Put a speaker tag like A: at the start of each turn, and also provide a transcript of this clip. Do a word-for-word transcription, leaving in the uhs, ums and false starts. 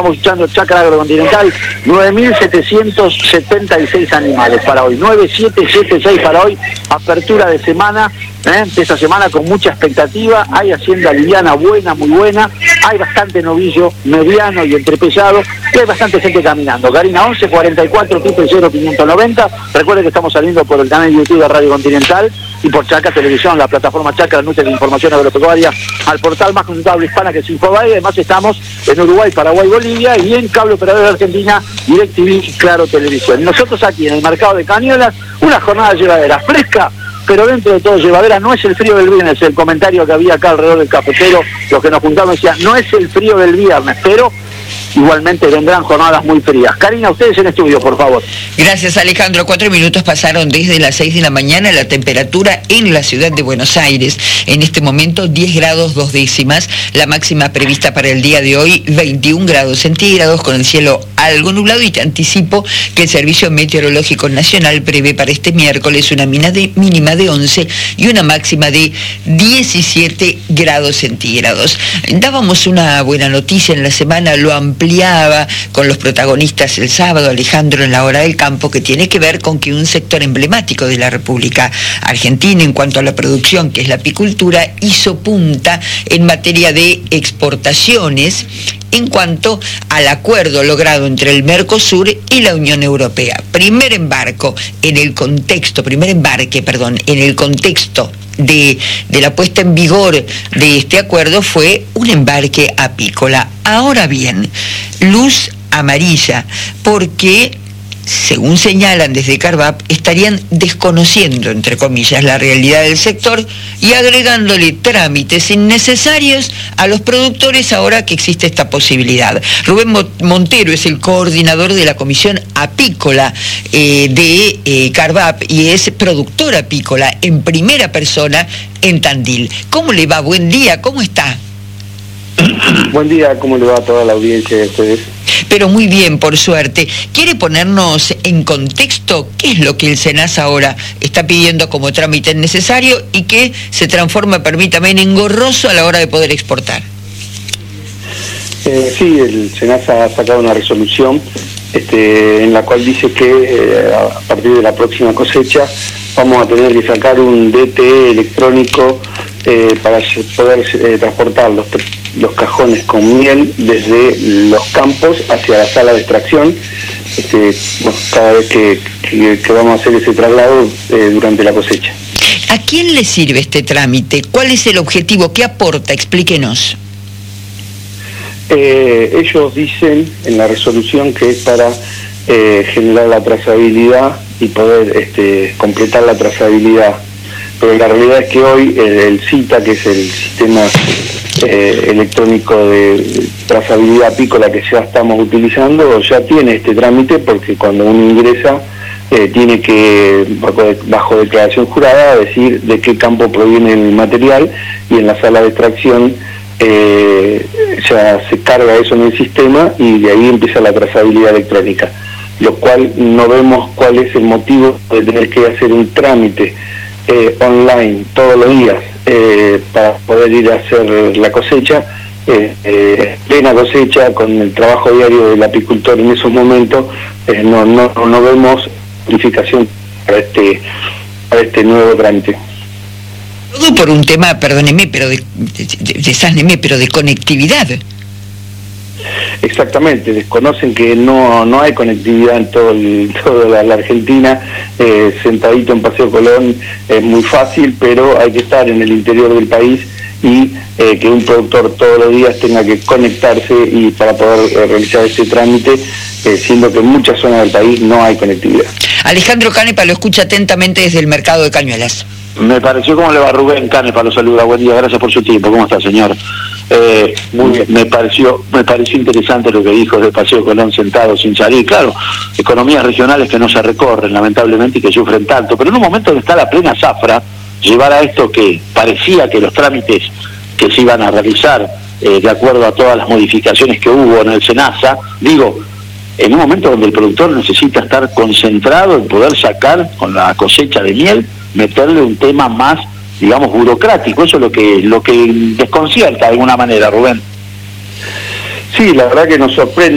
A: estamos escuchando Chacra Agrocontinental, nueve mil setecientos setenta y seis animales para hoy, nueve mil setecientos setenta y seis para hoy, apertura de semana, ¿eh? de esta semana con mucha expectativa, hay hacienda liviana buena, muy buena, hay bastante novillo mediano y entrepesado, y hay bastante gente caminando. Karina, once cuarenta y cuatro, triple cero, quinientos noventa, recuerde que estamos saliendo por el canal de YouTube de Radio Continental y por Chacra Televisión, la plataforma Chacra, Nutria de Información Agropecuaria, al portal más consultado hispana que es Infobae. Además estamos en Uruguay, Paraguay, Bolivia y en Cable Operador de Argentina, DirecTV y Claro Televisión. Nosotros aquí en el mercado de Cañuelas, una jornada llevadera, fresca, pero dentro de todo llevadera. No es el frío del viernes, el comentario que había acá alrededor del cafetero, los que nos juntamos decían, no es el frío del viernes, pero igualmente vendrán jornadas muy frías. Karina, ustedes en estudio, por favor.
B: Gracias, Alejandro. Cuatro minutos pasaron desde las seis de la mañana. La temperatura en la ciudad de Buenos Aires, en este momento diez grados dos décimas. La máxima prevista para el día de hoy, veintiún grados centígrados, con el cielo algo nublado. Y te anticipo que el Servicio Meteorológico Nacional prevé para este miércoles una mina de, mínima de once y una máxima de diecisiete grados centígrados. Dábamos una buena noticia en la semana, lo ampliamos con los protagonistas el sábado, Alejandro, en la hora del campo, que tiene que ver con que un sector emblemático de la República Argentina en cuanto a la producción, que es la apicultura, hizo punta en materia de exportaciones en cuanto al acuerdo logrado entre el Mercosur y la Unión Europea. Primer embarco en el contexto, primer embarque, perdón, en el contexto De, de la puesta en vigor de este acuerdo fue un embarque apícola. Ahora bien, luz amarilla, porque según señalan desde Carvap, estarían desconociendo, entre comillas, la realidad del sector y agregándole trámites innecesarios a los productores ahora que existe esta posibilidad. Rubén Montero es el coordinador de la Comisión Apícola eh, de eh, Carvap y es productor apícola en primera persona en Tandil. ¿Cómo le va? Buen día, ¿cómo está?
C: Buen día, ¿cómo le va a toda la audiencia de ustedes?
B: Pero muy bien, por suerte. ¿Quiere ponernos en contexto qué es lo que el SENASA ahora está pidiendo como trámite necesario y que se transforma, permítame, en engorroso a la hora de poder exportar?
C: Eh, sí, el SENASA ha sacado una resolución este, en la cual dice que eh, a partir de la próxima cosecha vamos a tener que sacar un D T E electrónico eh, para poder eh, transportar los, los cajones con miel desde los campos hacia la sala de extracción. Este, bueno, cada vez que, que, que vamos a hacer ese traslado eh, durante la cosecha.
B: ¿A quién le sirve este trámite? ¿Cuál es el objetivo? ¿Qué aporta? Explíquenos.
C: Eh, ellos dicen en la resolución que es para eh, generar la trazabilidad y poder este, completar la trazabilidad, pero la realidad es que hoy el, el CITA, que es el sistema eh, electrónico de trazabilidad apícola que ya estamos utilizando, ya tiene este trámite, porque cuando uno ingresa eh, tiene que, bajo, bajo declaración jurada, decir de qué campo proviene el material, y en la sala de extracción eh, ya se carga eso en el sistema y de ahí empieza la trazabilidad electrónica, lo cual no vemos cuál es el motivo de tener que hacer un trámite eh, online todos los días eh, para poder ir a hacer la cosecha, eh, eh, plena cosecha, con el trabajo diario del apicultor en esos momentos. eh, no, no, no vemos justificación para este, para este nuevo trámite.
B: Todo por un tema, perdóneme, pero de, de, de, sáneme, pero de conectividad.
C: Exactamente, desconocen que no no hay conectividad en todo el, toda la, la Argentina. Eh, sentadito en Paseo Colón es muy fácil, pero hay que estar en el interior del país y eh, que un productor todos los días tenga que conectarse y para poder eh, realizar este trámite, eh, siendo que en muchas zonas del país no hay conectividad.
B: Alejandro Canepa lo escucha atentamente desde el mercado de Cañuelas.
A: Me pareció, ¿cómo le va? Rubén Canepa lo saluda, buen día, gracias por su tiempo. ¿Cómo está, señor? Eh, muy bien. Me pareció me pareció interesante lo que dijo de Paseo Colón sentado sin salir. Claro, economías regionales que no se recorren, lamentablemente, y que sufren tanto, pero en un momento donde está la plena zafra, llevar a esto que parecía que los trámites que se iban a realizar eh, de acuerdo a todas las modificaciones que hubo en el SENASA, digo, en un momento donde el productor necesita estar concentrado en poder sacar con la cosecha de miel, meterle un tema más, digamos, burocrático. Eso es lo que lo que desconcierta de alguna manera, Rubén.
C: Sí, la verdad que nos sorprende.